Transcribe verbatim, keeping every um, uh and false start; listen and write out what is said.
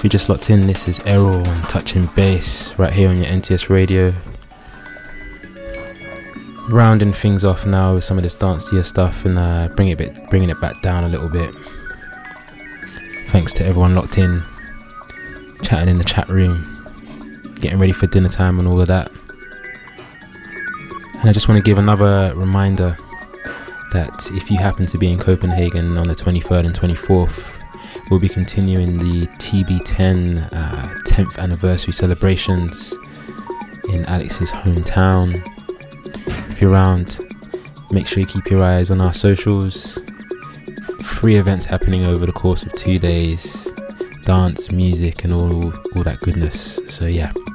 you're just locked in, this is Errol on Touching Bass right here on your N T S radio. Rounding things off now with some of this dancier stuff and uh, bring it a bit, bringing it back down a little bit. Thanks to everyone locked in, chatting in the chat room, getting ready for dinner time and all of that. And I just want to give another reminder that if you happen to be in Copenhagen on the twenty-third and twenty-fourth, we'll be continuing the T B ten uh, tenth anniversary celebrations in Alex's hometown. If you're around, make sure you keep your eyes on our socials. Free events happening over the course of two days, dance, music and all, all that goodness. So yeah,